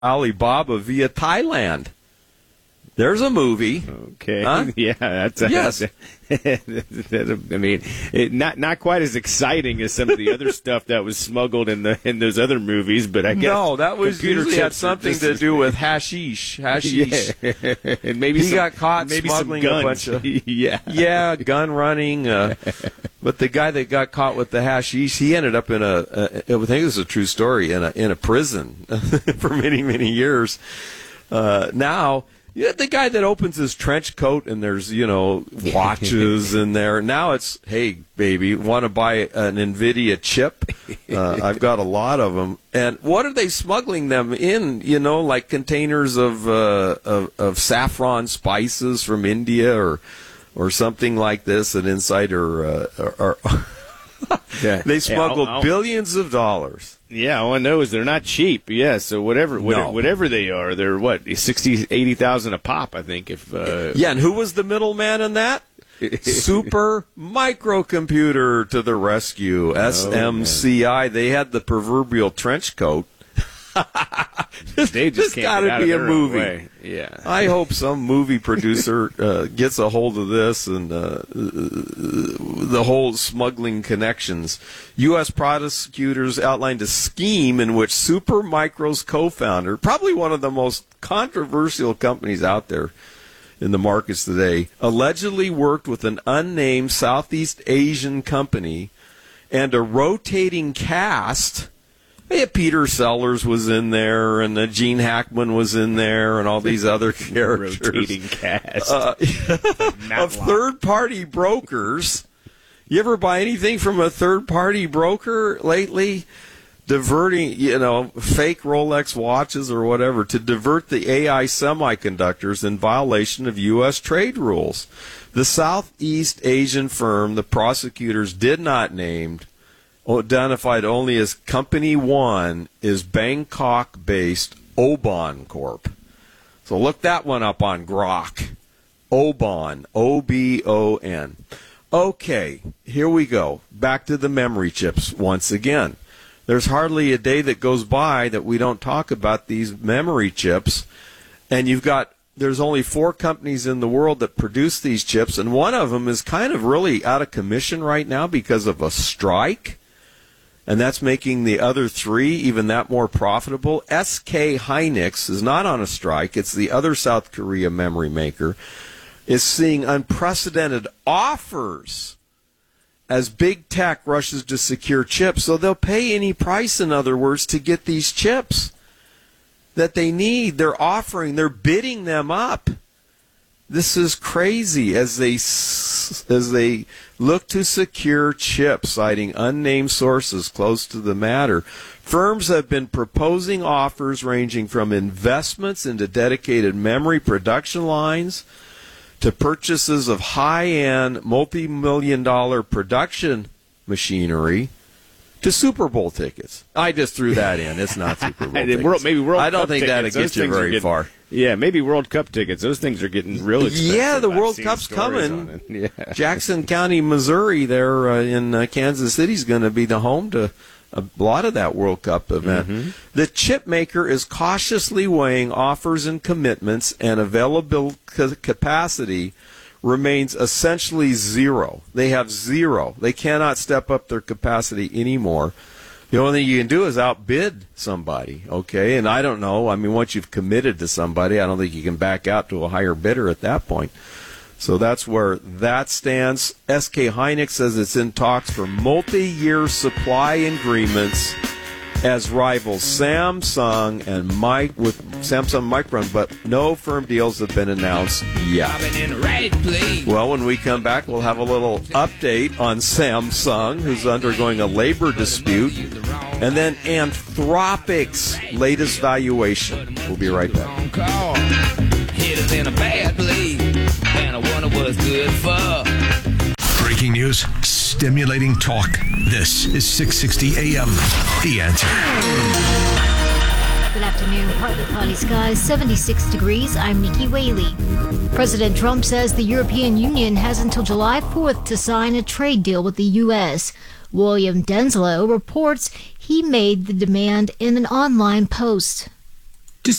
Alibaba via Thailand. There's a movie. Okay. Huh? Yeah, that's Yes. I mean, not quite as exciting as some of the other stuff that was smuggled in those other movies, but I guess No, that was computer usually had chips are something just to as do big. with hashish. And maybe He got caught maybe smuggling some a guns. bunch of yeah. gun running. But the guy that got caught with the hashish, he ended up in I think this is a true story, in a prison for many years. Now. Yeah, the guy that opens his trench coat and there's, watches in there. Now it's, hey, baby, want to buy an NVIDIA chip? I've got a lot of them. And what are they smuggling them in? Like containers of saffron spices from India or something like this. An insider, they smuggled billions of dollars. Yeah, all I know is they're not cheap. Yeah, so whatever they are, they're what, 60, 80,000 a pop, I think. And who was the middleman in that? Super Microcomputer to the rescue. SMCI. They had the proverbial trench coat. This got to be a movie. Way. Yeah, I hope some movie producer gets a hold of this and the whole smuggling connections. U.S. prosecutors outlined a scheme in which Supermicro's co-founder, probably one of the most controversial companies out there in the markets today, allegedly worked with an unnamed Southeast Asian company and a rotating cast. Yeah, Peter Sellers was in there, and Gene Hackman was in there, and all these other characters. Rotating cast. Of third-party brokers. You ever buy anything from a third-party broker lately? Diverting, fake Rolex watches or whatever to divert the AI semiconductors in violation of U.S. trade rules. The Southeast Asian firm the prosecutors did not name, identified only as Company One, is Bangkok-based Obon Corp. So look that one up on Grok. Obon, O-B-O-N. Okay, here we go. Back to the memory chips once again. There's hardly a day that goes by that we don't talk about these memory chips. And there's only 4 companies in the world that produce these chips, and one of them is kind of really out of commission right now because of a strike. And that's making the other 3 even that more profitable. SK Hynix is not on a strike. It's the other South Korea memory maker. Is seeing unprecedented offers as big tech rushes to secure chips. So they'll pay any price, in other words, to get these chips that they need. They're bidding them up. This is crazy as they look to secure chips, citing unnamed sources close to the matter. Firms have been proposing offers ranging from investments into dedicated memory production lines to purchases of high-end, multi-million-dollar production machinery to Super Bowl tickets. I just threw that in. It's not Super Bowl tickets. Maybe World I don't Cup think that'll tickets. get you very far. Yeah, maybe World Cup tickets. Those things are getting real expensive. Yeah, the I've World seen Cup's stories coming. on it. Yeah. Jackson County, Missouri, there in Kansas City is going to be the home to a lot of that World Cup event. Mm-hmm. The chip maker is cautiously weighing offers and commitments, and available capacity remains essentially zero. They have zero. They cannot step up their capacity anymore. The only thing you can do is outbid somebody, okay? And I don't know. I mean, once you've committed to somebody, I don't think you can back out to a higher bidder at that point. So that's where that stands. SK Hynix says it's in talks for multi-year supply agreements as rivals Samsung and with Samsung Micron, but no firm deals have been announced yet. Well, when we come back, we'll have a little update on Samsung, who's undergoing a labor dispute, and then Anthropic's latest valuation. We'll be right back. Breaking news, stimulating talk. This is 660 AM. The Answer. Good afternoon. Partly cloudy skies, 76 degrees. I'm Nikki Whaley. President Trump says the European Union has until July 4th to sign a trade deal with the U.S. William Denslow reports he made the demand in an online post.